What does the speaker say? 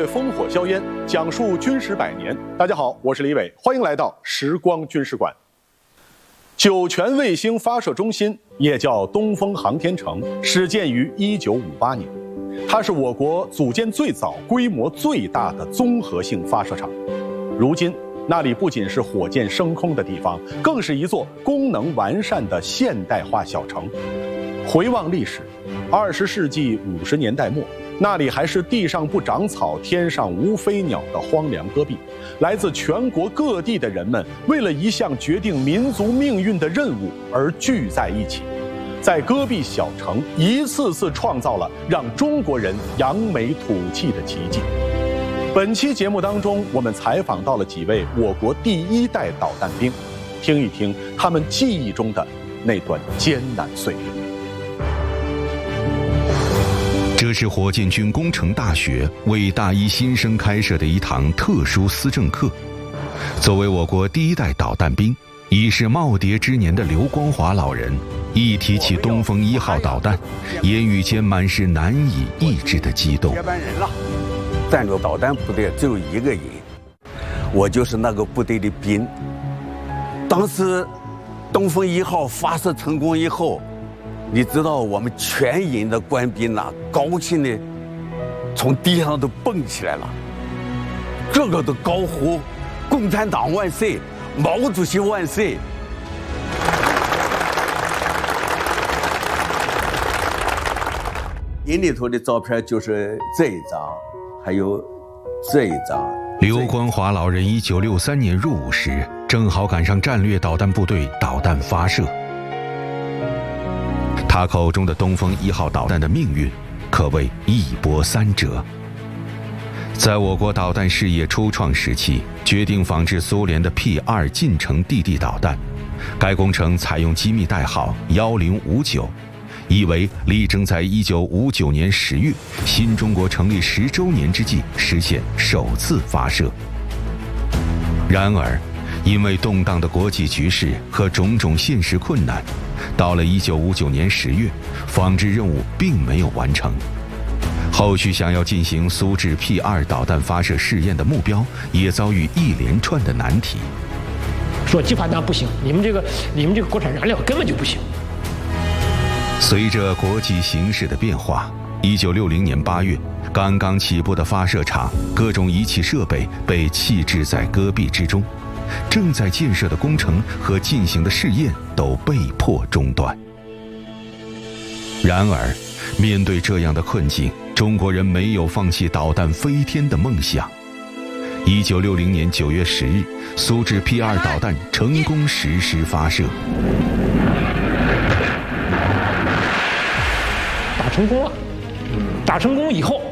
越烽火硝烟，讲述军事百年。大家好，我是李伟，欢迎来到时光军事馆。酒泉卫星发射中心也叫东风航天城，始建于1958年，它是我国组建最早、规模最大的综合性发射场。如今，那里不仅是火箭升空的地方，更是一座功能完善的现代化小城。回望历史，20世纪50年代末，那里还是地上不长草、天上无飞鸟的荒凉戈壁。来自全国各地的人们，为了一项决定民族命运的任务而聚在一起，在戈壁小城一次次创造了让中国人扬眉吐气的奇迹。本期节目当中，我们采访到了几位我国第一代导弹兵，听一听他们记忆中的那段艰难岁月。 这是火箭军工程大学为大一新生开设的一堂特殊思政课。作为我国第一代导弹兵，已是耄耋之年的刘光华老人，一提起东风1号导弹，言语间满是难以抑制的激动。 接班人了，战略导弹部队只有一个人，我就是那个部队的兵。当时东风1号发射成功以后，你知道我们全营的官兵呐，高兴的从地上都蹦起来了，个个都高呼“共产党万岁，毛主席万岁”。营里头的照片就是这一张，还有这一张。 刘光华老人1963年入伍时，正好赶上战略导弹部队导弹发射。他口中的东风1号导弹的命运可谓一波三折。在我国导弹事业初创时期，决定仿制苏联的 P2 近程地地导弹，该工程采用机密代号1059，以为力争在1959年10月新中国成立10周年之际实现首次发射。然而因为动荡的国际局势和种种现实困难，到了1959年10月，仿制任务并没有完成。后续想要进行苏制 P2 导弹发射试验的目标，也遭遇一连串的难题。 说机发弹不行，你们这个国产燃料根本就不行。 随着国际形势的变化，1960年8月，刚刚起步的发射场，各种仪器设备被弃置在戈壁之中。正在建设的工程和进行的试验都被迫中断。然而，面对这样的困境，中国人没有放弃导弹飞天的梦想。1960年9月10日，苏制 P2 导弹成功实施发射。 打成功了，打成功以后，